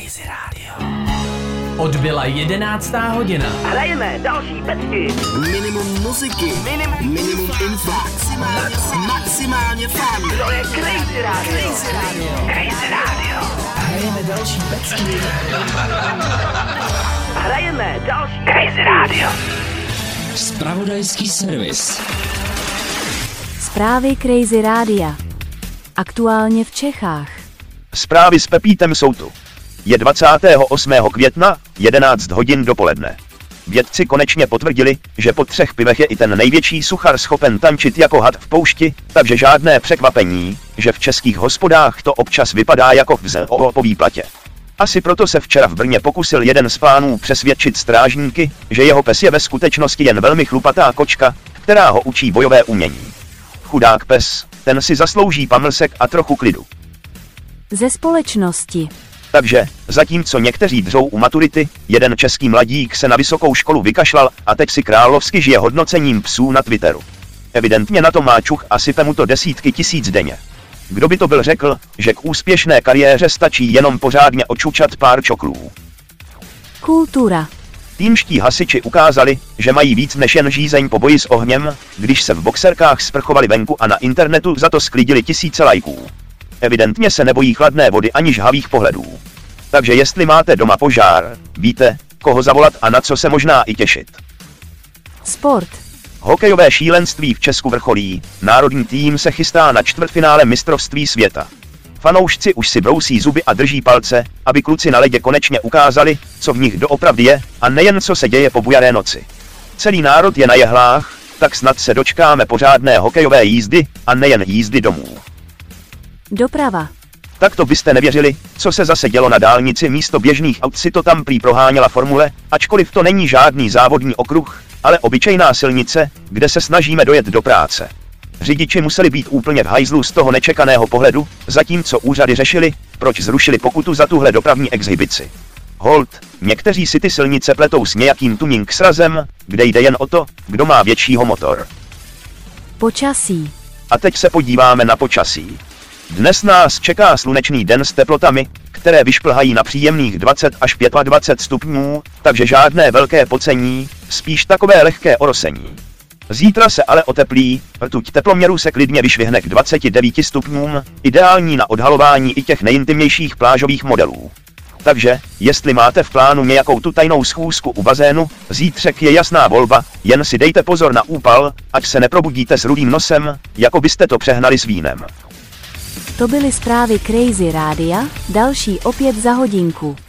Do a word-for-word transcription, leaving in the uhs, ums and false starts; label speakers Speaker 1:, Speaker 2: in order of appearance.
Speaker 1: Crazy Radio. Odbyla jedenáctá hodina.
Speaker 2: Hrajeme další pecky.
Speaker 3: Minimum muziky. Minimum, minimum info. Max, maximálně fun.
Speaker 2: To je Crazy Radio.
Speaker 3: Crazy Radio.
Speaker 2: Crazy Radio.
Speaker 1: Hrajeme další pecky.
Speaker 2: Hrajeme další Crazy Radio.
Speaker 4: Zpravodajský servis.
Speaker 5: Zprávy Crazy Rádia. Aktuálně v Čechách.
Speaker 6: Zprávy s Pepítem jsou tu. Je dvacátého osmého května, jedenáct hodin dopoledne. Vědci konečně potvrdili, že po třech pivech je i ten největší suchar schopen tančit jako had v poušti, takže žádné překvapení, že v českých hospodách to občas vypadá jako v Z O O po výplatě. Asi proto se včera v Brně pokusil jeden z pánů přesvědčit strážníky, že jeho pes je ve skutečnosti jen velmi chlupatá kočka, která ho učí bojové umění. Chudák pes, ten si zaslouží pamlsek a trochu klidu.
Speaker 5: Ze společnosti.
Speaker 6: Takže, zatímco někteří dřou u maturity, jeden český mladík se na vysokou školu vykašlal a teď si královsky žije hodnocením psů na Twitteru. Evidentně na to má čuch a sype mu to desítky tisíc denně. Kdo by to byl řekl, že k úspěšné kariéře stačí jenom pořádně očučat pár čoklů.
Speaker 5: Kultura.
Speaker 6: Týmští hasiči ukázali, že mají víc než jen žízeň po boji s ohněm, když se v boxerkách sprchovali venku a na internetu za to sklidili tisíce lajků. Evidentně se nebojí chladné vody ani žhavých pohledů. Takže jestli máte doma požár, víte, koho zavolat a na co se možná i těšit.
Speaker 5: Sport.
Speaker 6: Hokejové šílenství v Česku vrcholí, národní tým se chystá na čtvrtfinále mistrovství světa. Fanoušci už si brousí zuby a drží palce, aby kluci na ledě konečně ukázali, co v nich doopravdy je, a nejen co se děje po bujaré noci. Celý národ je na jehlách, tak snad se dočkáme pořádné hokejové jízdy, a nejen jízdy domů.
Speaker 5: Doprava.
Speaker 6: Tak to byste nevěřili, co se zase dělo na dálnici, místo běžných aut si to tam prý proháněla formule, ačkoliv to není žádný závodní okruh, ale obyčejná silnice, kde se snažíme dojet do práce. Řidiči museli být úplně v hajzlu z toho nečekaného pohledu, zatímco úřady řešili, proč zrušili pokutu za tuhle dopravní exhibici. Hold, někteří si ty silnice pletou s nějakým tuning srazem, kde jde jen o to, kdo má většího motor. Počasí. A teď se podíváme na počasí. Dnes nás čeká slunečný den s teplotami, které vyšplhají na příjemných dvacet až dvacet pět stupňů, takže žádné velké pocení, spíš takové lehké orosení. Zítra se ale oteplí, rtuť teploměru se klidně vyšvihne k dvaceti devíti stupňům, ideální na odhalování i těch nejintimnějších plážových modelů. Takže, jestli máte v plánu nějakou tu tajnou schůzku u bazénu, zítřek je jasná volba, jen si dejte pozor na úpal, ať se neprobudíte s rudým nosem, jako byste to přehnali s vínem.
Speaker 5: To byly zprávy Crazy Rádia, další opět za hodinku.